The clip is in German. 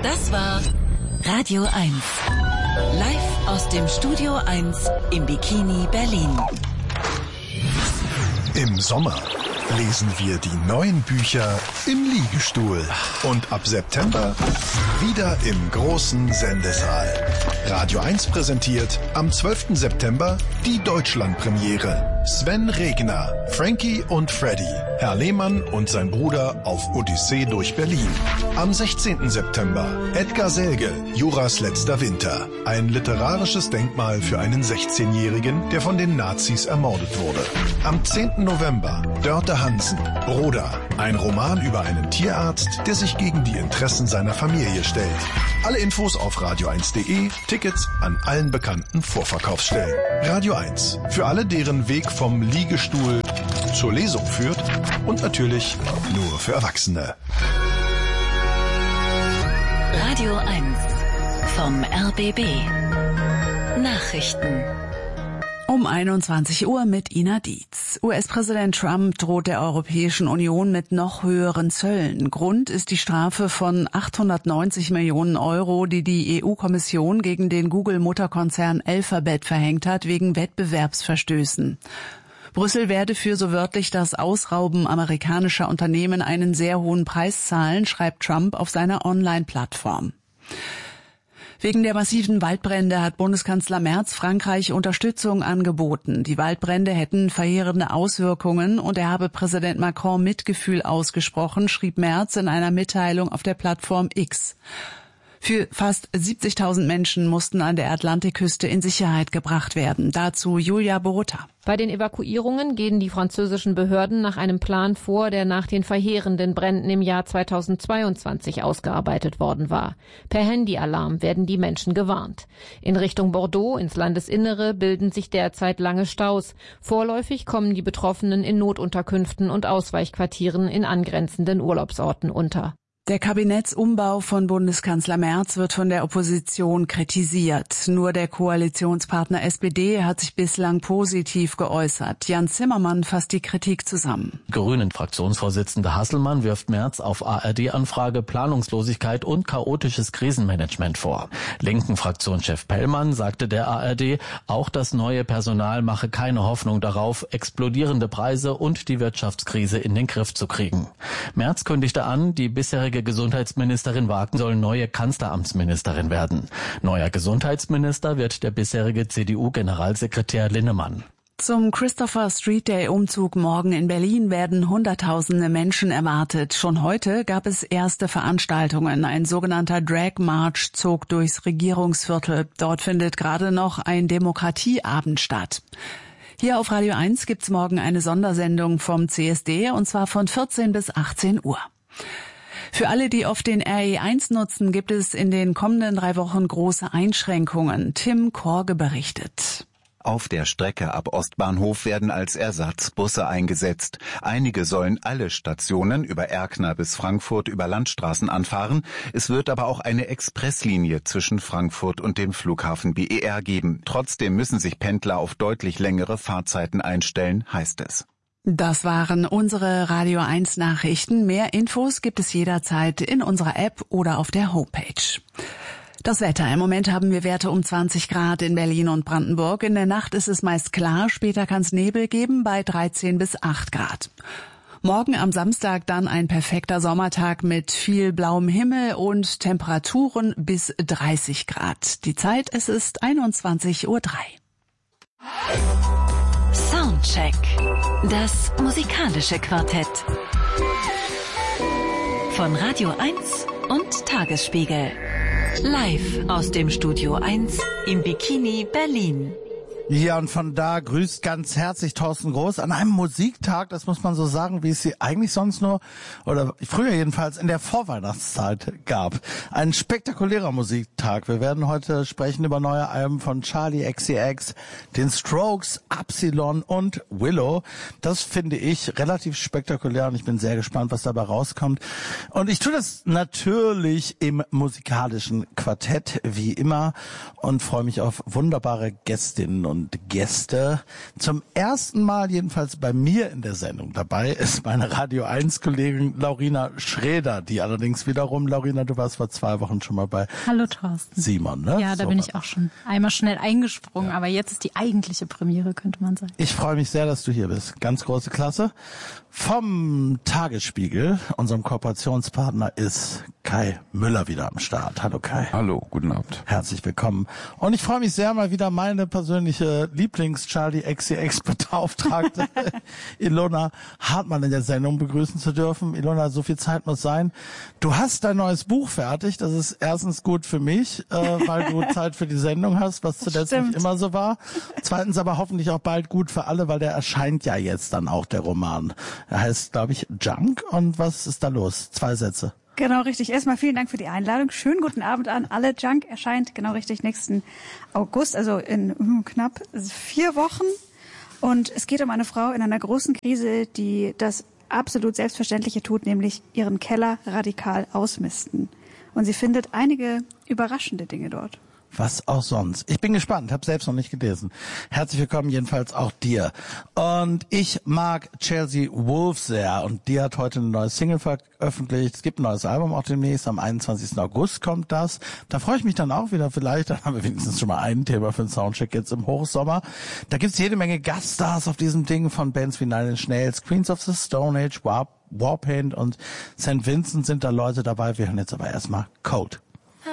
Das war Radio 1. Live aus dem Studio 1 im Bikini Berlin. Im Sommer lesen wir die neuen Bücher im Liegestuhl. Und ab September wieder im großen Sendesaal. Radio 1 präsentiert am 12. September die Deutschlandpremiere. Sven Regner, Frankie und Freddy, Herr Lehmann und sein Bruder auf Odyssee durch Berlin. Am 16. September Edgar Selge, Juras letzter Winter. Ein literarisches Denkmal für einen 16-Jährigen, der von den Nazis ermordet wurde. Am 10. November Dörte Hansen, Broder. Ein Roman über einen Tierarzt, der sich gegen die Interessen seiner Familie stellt. Alle Infos auf radio1.de, Tickets an allen bekannten Vorverkaufsstellen. Radio 1, für alle, deren Weg vom Liegestuhl zur Lesung führt und natürlich nur für Erwachsene. Radio 1 vom RBB. Nachrichten. Um 21 Uhr mit Ina Dietz. US-Präsident Trump droht der Europäischen Union mit noch höheren Zöllen. Grund ist die Strafe von 890 Millionen Euro, die die EU-Kommission gegen den Google-Mutterkonzern Alphabet verhängt hat, wegen Wettbewerbsverstößen. Brüssel werde für so wörtlich das Ausrauben amerikanischer Unternehmen einen sehr hohen Preis zahlen, schreibt Trump auf seiner Online-Plattform. Wegen der massiven Waldbrände hat Bundeskanzler Merz Frankreich Unterstützung angeboten. Die Waldbrände hätten verheerende Auswirkungen und er habe Präsident Macron Mitgefühl ausgesprochen, schrieb Merz in einer Mitteilung auf der Plattform X. Für fast 70.000 Menschen mussten an der Atlantikküste in Sicherheit gebracht werden. Dazu Julia Borutta. Bei den Evakuierungen gehen die französischen Behörden nach einem Plan vor, der nach den verheerenden Bränden im Jahr 2022 ausgearbeitet worden war. Per Handyalarm werden die Menschen gewarnt. In Richtung Bordeaux, ins Landesinnere, bilden sich derzeit lange Staus. Vorläufig kommen die Betroffenen in Notunterkünften und Ausweichquartieren in angrenzenden Urlaubsorten unter. Der Kabinettsumbau von Bundeskanzler Merz wird von der Opposition kritisiert. Nur der Koalitionspartner SPD hat sich bislang positiv geäußert. Jan Zimmermann fasst die Kritik zusammen. Grünen-Fraktionsvorsitzende Hasselmann wirft Merz auf ARD-Anfrage Planungslosigkeit und chaotisches Krisenmanagement vor. Linken-Fraktionschef Pellmann sagte der ARD, auch das neue Personal mache keine Hoffnung darauf, explodierende Preise und die Wirtschaftskrise in den Griff zu kriegen. Merz kündigte an, die bisherige Gesundheitsministerin Wagen soll neue Kanzleramtsministerin werden. Neuer Gesundheitsminister wird der bisherige CDU-Generalsekretär Linnemann. Zum Christopher Street Day Umzug morgen in Berlin werden Hunderttausende Menschen erwartet. Schon heute gab es erste Veranstaltungen. Ein sogenannter Drag March zog durchs Regierungsviertel. Dort findet gerade noch ein Demokratieabend statt. Hier auf Radio 1 gibt's morgen eine Sondersendung vom CSD und zwar von 14 bis 18 Uhr. Für alle, die oft den RE1 nutzen, gibt es in den kommenden 3 Wochen große Einschränkungen. Tim Korge berichtet. Auf der Strecke ab Ostbahnhof werden als Ersatz Busse eingesetzt. Einige sollen alle Stationen über Erkner bis Frankfurt über Landstraßen anfahren. Es wird aber auch eine Expresslinie zwischen Frankfurt und dem Flughafen BER geben. Trotzdem müssen sich Pendler auf deutlich längere Fahrzeiten einstellen, heißt es. Das waren unsere Radio 1 Nachrichten. Mehr Infos gibt es jederzeit in unserer App oder auf der Homepage. Das Wetter. Im Moment haben wir Werte um 20 Grad in Berlin und Brandenburg. In der Nacht ist es meist klar, später kann es Nebel geben bei 13 bis 8 Grad. Morgen am Samstag dann ein perfekter Sommertag mit viel blauem Himmel und Temperaturen bis 30 Grad. Die Zeit, es ist 21:03 Uhr. Soundcheck. Das musikalische Quartett. Von Radio 1 und Tagesspiegel. Live aus dem Studio 1 im Bikini Berlin. Ja, und von da grüßt ganz herzlich Thorsten Groß an einem Musiktag, das muss man so sagen, wie es sie eigentlich sonst nur, oder früher jedenfalls in der Vorweihnachtszeit gab. Ein spektakulärer Musiktag. Wir werden heute sprechen über neue Alben von Charli XCX, den Strokes, Absilon und Willow. Das finde ich relativ spektakulär und ich bin sehr gespannt, was dabei rauskommt. Und ich tue das natürlich im musikalischen Quartett, wie immer, und freue mich auf wunderbare Gästinnen und und Gäste. Zum ersten Mal jedenfalls bei mir in der Sendung dabei ist meine Radio 1 Kollegin Laurina Schräder, die allerdings wiederum, Laurina, du warst vor 2 Wochen schon mal bei Hallo Thorsten. Simon, ne? Ja, da bin ich auch schon einmal schnell eingesprungen, aber jetzt ist die eigentliche Premiere, könnte man sagen. Ich freue mich sehr, dass du hier bist. Ganz große Klasse. Vom Tagesspiegel, unserem Kooperationspartner, ist Kai Müller wieder am Start. Hallo Kai. Hallo, guten Abend. Herzlich willkommen. Und ich freue mich sehr, mal wieder meine persönliche Lieblings-Charlie XCX-Beauftragte Ilona Hartmann in der Sendung begrüßen zu dürfen. Ilona, so viel Zeit muss sein. Du hast dein neues Buch fertig. Das ist erstens gut für mich, weil du Zeit für die Sendung hast, was zuletzt nicht immer so war. Zweitens aber hoffentlich auch bald gut für alle, weil der erscheint ja jetzt dann auch, der Roman. Er heißt, glaube ich, Junk. Und was ist da los? 2 Sätze. Genau, richtig. Erstmal vielen Dank für die Einladung. Schönen guten Abend an alle. Junk erscheint genau richtig nächsten August, also in knapp 4 Wochen. Und es geht um eine Frau in einer großen Krise, die das absolut Selbstverständliche tut, nämlich ihren Keller radikal ausmisten. Und sie findet einige überraschende Dinge dort. Was auch sonst. Ich bin gespannt, habe selbst noch nicht gelesen. Herzlich willkommen jedenfalls auch dir. Und ich mag Chelsea Wolfe sehr und die hat heute eine neue Single veröffentlicht. Es gibt ein neues Album auch demnächst, am 21. August kommt das. Da freue ich mich dann auch wieder vielleicht, dann haben wir wenigstens schon mal ein Thema für den Soundcheck jetzt im Hochsommer. Da gibt's jede Menge Gaststars auf diesem Ding von Bands wie Nine Inch Nails, Queens of the Stone Age, Warpaint und St. Vincent sind da Leute dabei. Wir hören jetzt aber erstmal Code.